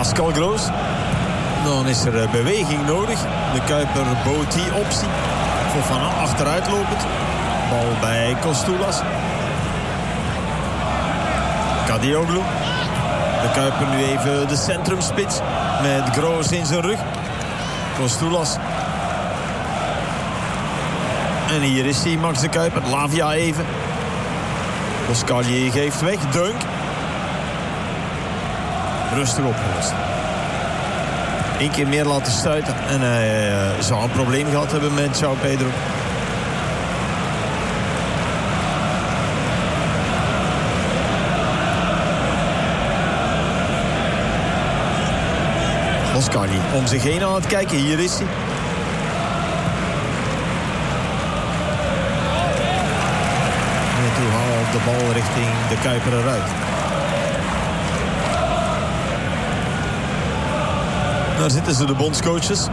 Pascal Gross. Dan is er beweging nodig. De Kuiper bood die optie. Fofana achteruit lopend. Bal bij Kostoulas. Kadioglu. De Kuiper nu even de centrumspits. Met Groos in zijn rug. Kostoulas. En hier is hij, Max de Kuiper. Lavia even. Boscalier geeft weg. Dunk. Rustig opgelost. Eén keer meer laten stuiten. En hij zou een probleem gehad hebben met João Pedro. Boscalier om zich heen aan het kijken. Hier is hij. En toen haalt de bal richting de Kuiper eruit. Daar zitten ze, de bondscoaches.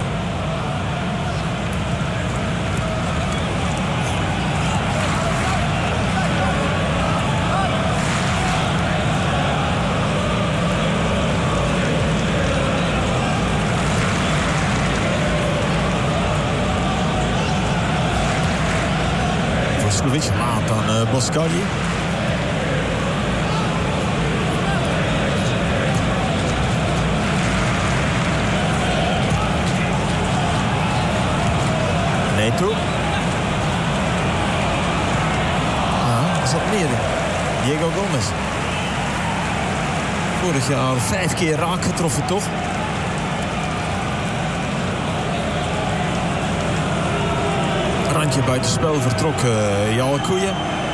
Vuskovic laat aan Boscalier. Neto. Er zat meer in. Diego Gomez. Vorig jaar 5 keer raak getroffen, toch? Randje buitenspel vertrok Jalkoeien.